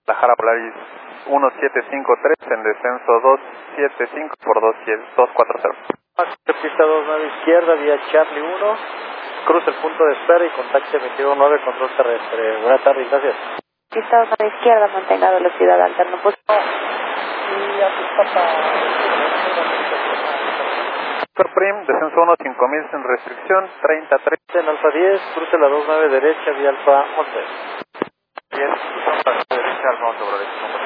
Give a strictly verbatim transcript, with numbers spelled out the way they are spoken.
Guadalajara Polaris uno siete cinco tres en descenso dos siete cinco por dos cuatro cero. Pista dos nueve izquierda, vía Charlie uno, cruza el punto de espera y contacte veintidós nueve control terrestre. Buenas tardes, gracias. Pista dos nueve izquierda, mantenga velocidad alterna. Pues... Y a tu papá. Prim, descenso uno cinco mil sin restricción, treinta tres. En Alfa diez, cruce la dos nueve derecha, vía Alfa once. diez, derecha, Alfa once,